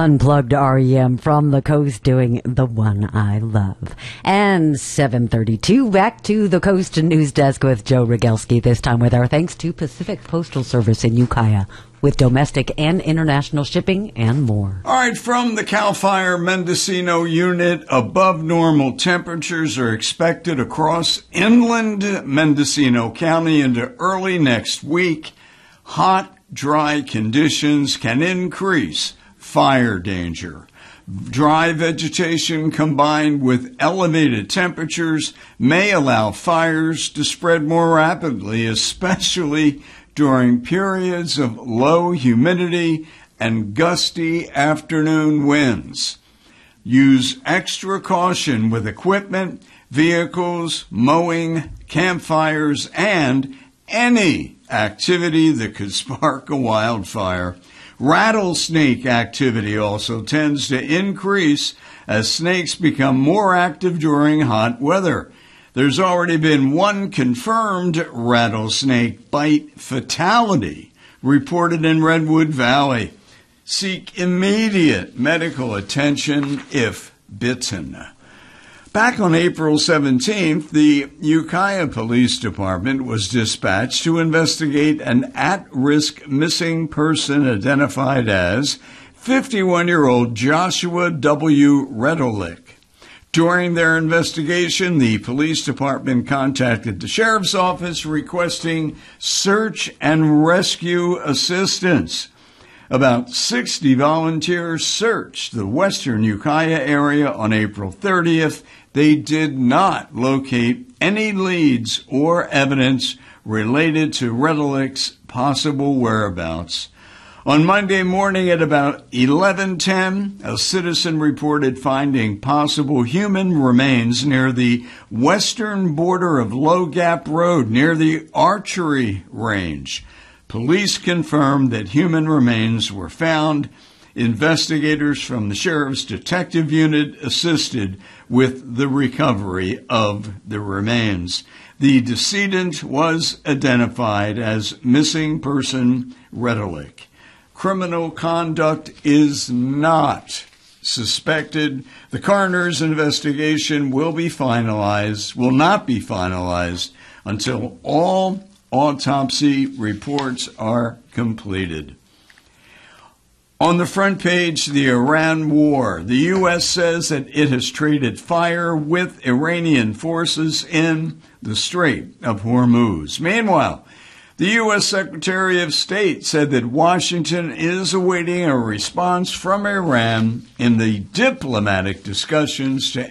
Unplugged REM from the coast doing The One I Love. And 7:32, back to the Coast News Desk with Joe Rogalski, this time with our thanks to Pacific Postal Service in Ukiah, with domestic and international shipping and more. All right, from the CAL FIRE Mendocino unit, above normal temperatures are expected across inland Mendocino County into early next week. Hot, dry conditions can increase fire danger. Dry vegetation combined with elevated temperatures may allow fires to spread more rapidly, especially during periods of low humidity and gusty afternoon winds. Use extra caution with equipment, vehicles, mowing, campfires, and any activity that could spark a wildfire. Rattlesnake activity also tends to increase as snakes become more active during hot weather. There's already been one confirmed rattlesnake bite fatality reported in Redwood Valley. Seek immediate medical attention if bitten. Back on April 17th, the Ukiah Police Department was dispatched to investigate an at-risk missing person identified as 51-year-old Joshua W. Redolik. During their investigation, the police department contacted the sheriff's office requesting search and rescue assistance. About 60 volunteers searched the western Ukiah area on April 30th. They did not locate any leads or evidence related to Redolik's possible whereabouts. On Monday morning at about 11:10, a citizen reported finding possible human remains near the western border of Low Gap Road near the archery range. Police confirmed that human remains were found. Investigators from the Sheriff's Detective Unit assisted with the recovery of the remains. The decedent was identified as missing person Redolik. Criminal conduct is not suspected. The coroner's investigation will not be finalized until all autopsy reports are completed. On the front page, the Iran war. The U.S. says that it has traded fire with Iranian forces in the Strait of Hormuz. Meanwhile, the U.S. Secretary of State said that Washington is awaiting a response from Iran in the diplomatic discussions to